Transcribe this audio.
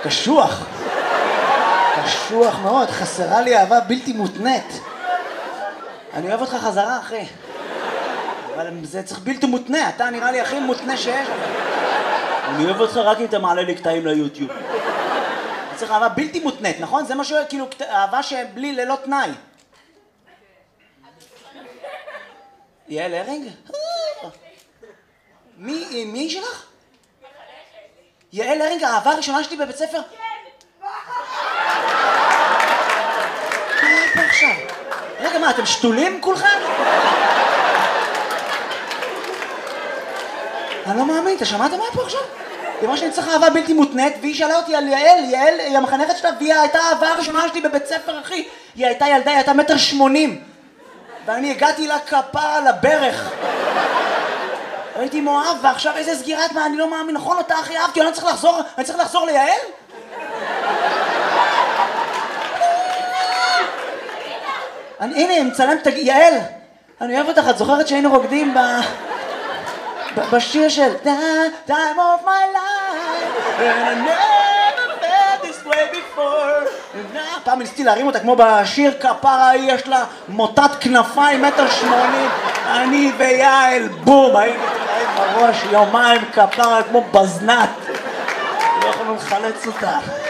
קשוח. קשוח מאוד, חסרה לי אהבה בלתי מותנית. אני אוהב אותך חזרה, אחי. אבל זה צריך בלתי מותנה, אתה נראה לי הכי מותנה שיש. אני אוהב אותך רק אם אתה מעלה לי קטעים ליוטיוב. אני צריך אהבה בלתי מותנית, נכון? זה משהו, כאילו, אהבה שבלי ללא תנאי. יעל הרינג? מי שלך? יעל הרינג, האהבה הראשונה שלי בבית ספר? מה עכשיו? רגע, מה, אתם שתולים כולכם? אני לא מאמין, אתה שמעת מה פה עכשיו? היא אמרה שאני צריך אהבה בלתי מותנית, והיא שאלה אותי על יעל, יעל היא המחנכת שלה, והיא הייתה האהבה הראשונה שלי בבית ספר, אחי. היא הייתה ילדה, היא הייתה 1.80 מטר. ואני הגעתי לה כפרה על הברך. הייתי מאוהב, ועכשיו איזה סגירת מה, אני לא מאמין, נכון אותה הכי אהבתי, אני צריך לחזור ליעל? הנה, מצלם את יעל, אני אוהב אותך, את זוכרת שהיינו רוקדים בשיר של Time of my life and I never felt this way before. פעם ניסיתי להרים אותה כמו בשיר כפרה, יש לה מוטת כנפיים 1.80 מטר, אני ויעל בום, היינו תראים בראש יומיים כפרה כמו בזנת, לא יכולנו לחלץ אותה.